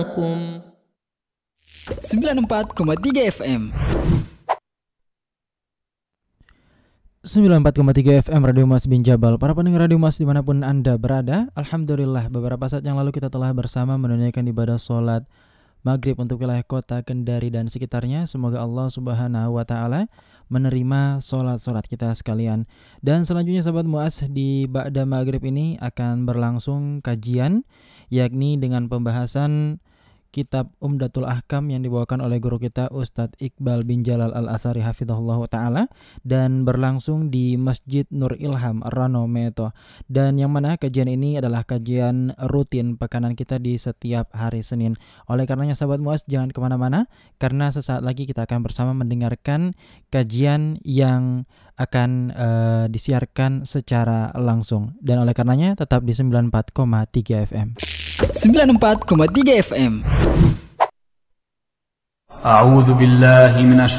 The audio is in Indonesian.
94,3 FM. 94,3 FM Radio Mas bin Jabal. Para pendengar Radio Mas dimanapun Anda berada, alhamdulillah beberapa saat yang lalu kita telah bersama menunaikan ibadah sholat maghrib untuk wilayah kota Kendari dan sekitarnya. Semoga Allah Subhanahu wa Ta'ala menerima sholat-sholat kita sekalian. Dan selanjutnya sahabat Muas, di ba'da maghrib ini akan berlangsung kajian, yakni dengan pembahasan kitab Umdatul Ahkam yang dibawakan oleh guru kita Ustadz Iqbal bin Jalal Al-Asari hafizahullah ta'ala, dan berlangsung di Masjid Nur Ilham Rano Meto. Dan yang mana kajian ini adalah kajian rutin pekanan kita di setiap hari Senin. Oleh karenanya sahabat Muas, jangan kemana-mana, karena sesaat lagi kita akan bersama mendengarkan kajian yang akan disiarkan secara langsung. Dan oleh karenanya tetap di 94,3 FM. 94,3 FM. A'udzu billahi minasy